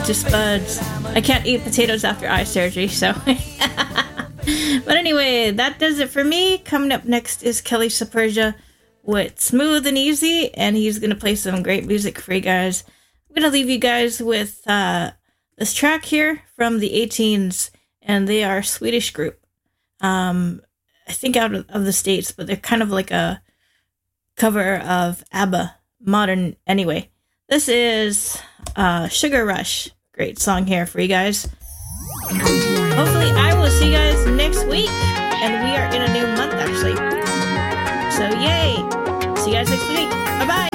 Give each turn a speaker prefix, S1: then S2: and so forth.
S1: Just buds. I can't eat potatoes after eye surgery, so. But anyway, that does it for me. Coming up next is Kelly Saperja with Smooth and Easy, and he's going to play some great music for you guys. I'm going to leave you guys with this track here from the 18s, and they are a Swedish group. I think out of the States, but they're kind of like a cover of ABBA, modern anyway. This is Sugar Rush. Great song here for you guys. Hopefully I will see you guys next week, and we are in a new month actually. So yay! See you guys next week. Bye-bye!